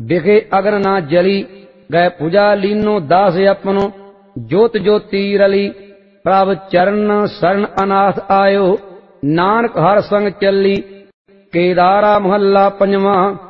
बिखे अगन ना जली, गए पूजा लीनो दास अपनो, जोत ज्योति रली, प्रभ चरण शरण अनाथ आयो, नानक हर संग चली। केदारा महला पंजवा।